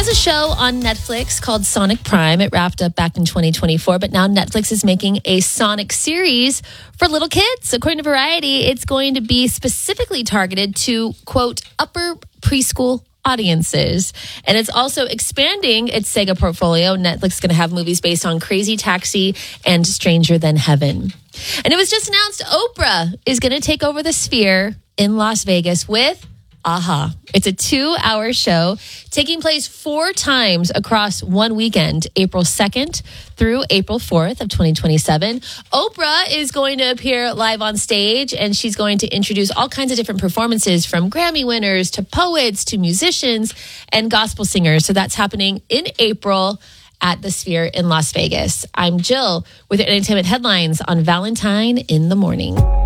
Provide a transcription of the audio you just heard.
has a show on Netflix called Sonic Prime. It wrapped up back in 2024, but now Netflix is making a Sonic series for little kids. According to Variety, it's going to be specifically targeted to, quote, upper preschool audiences. And it's also expanding its Sega portfolio. Netflix is going to have movies based on Crazy Taxi and Stranger Than Heaven. And it was just announced Oprah is going to take over the Sphere in Las Vegas with Aha. It's a 2-hour show taking place 4 times across one weekend, April 2nd through April 4th of 2027. Oprah is going to appear live on stage, and she's going to introduce all kinds of different performances from Grammy winners to poets to musicians and gospel singers. So that's happening in April at the Sphere in Las Vegas. I'm Jill with your entertainment headlines on Valentine in the Morning.